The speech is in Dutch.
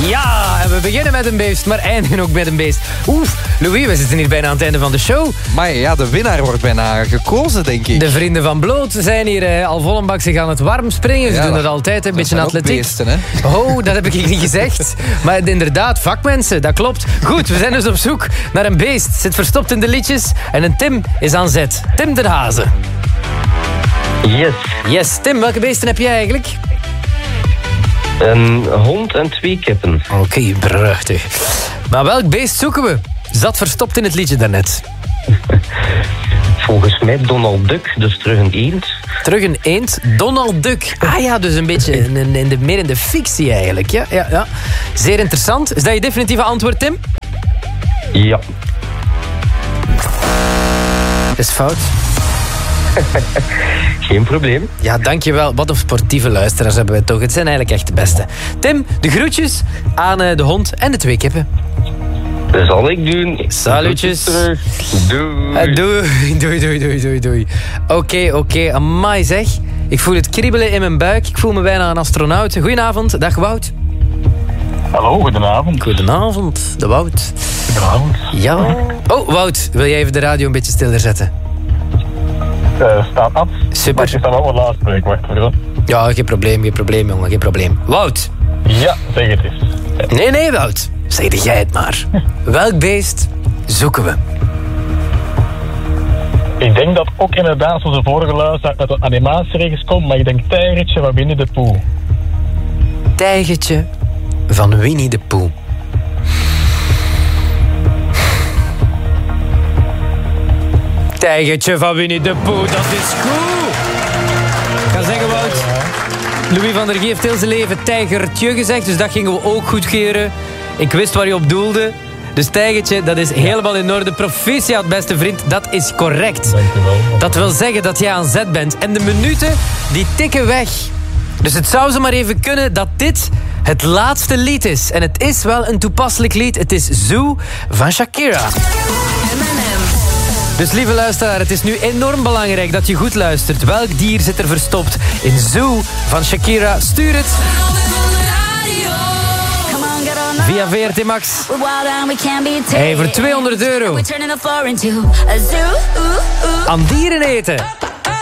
Ja, en we beginnen met een beest, maar eindigen ook met een beest. Oef, Louis, we zitten hier bijna aan het einde van de show. Maar ja, de winnaar wordt bijna gekozen, denk ik. De vrienden van Bloot zijn hier al vol een bak. Ze gaan het warm springen. Ze doen dat altijd, een beetje atletiek. Beesten, hè? Oh, dat heb ik niet gezegd. Maar inderdaad, vakmensen, dat klopt. Goed, we zijn dus op zoek naar een beest. Zit verstopt in de liedjes. En een Tim is aan zet. Tim de Hazen. Yes, Tim, welke beesten heb jij eigenlijk? Een hond en 2 kippen. Oké, prachtig. Maar welk beest zoeken we? Zat verstopt in het liedje daarnet. Volgens mij Donald Duck, dus terug een eend. Terug een eend, Donald Duck. Ah ja, dus een beetje meer in de fictie eigenlijk. Ja. Zeer interessant. Is dat je definitieve antwoord, Tim? Ja. Is fout. Geen probleem. Ja, dankjewel. Wat een sportieve luisteraars hebben wij toch. Het zijn eigenlijk echt de beste. Tim, de groetjes aan de hond en de 2 kippen. Dat zal ik doen. Salutjes. Terug. Doei. Oké. Amai zeg. Ik voel het kriebelen in mijn buik. Ik voel me bijna een astronaut. Goedenavond. Dag Wout. Hallo, goedenavond. Goedenavond, de Wout. Goedenavond. Ja. Oh, Wout, wil jij even de radio een beetje stiller zetten? Staat af. Super. Maar je staat wel wat laat spreken, wacht voor. Ja, geen probleem, jongen, geen probleem. Wout. Ja, zeg het eens. Nee, Wout. Zeg jij het maar. Welk beest zoeken we? Ik denk dat ook inderdaad, zoals de vorige luisteraar, dat het animatiereeks komt, maar ik denk Tijgertje van Winnie de Pooh. Tijgertje van Winnie de Pooh. Tijgertje van Winnie de Pooh, dat is goed. Ik ga zeggen, Wout. Louis van der Gie heeft heel zijn leven tijgertje gezegd, dus dat gingen we ook goedkeuren. Ik wist waar je op doelde. Dus Tijgertje, dat is helemaal in orde. Proficiat, beste vriend, dat is correct. Dankjewel. Dat wil zeggen dat jij aan zet bent. En de minuten, die tikken weg. Dus het zou zo maar even kunnen dat dit het laatste lied is. En het is wel een toepasselijk lied. Het is Zoo van Shakira. Dus lieve luisteraar, het is nu enorm belangrijk dat je goed luistert. Welk dier zit er verstopt in Zoo van Shakira? Stuur het via VRT Max. Hey, voor €200 aan dieren eten.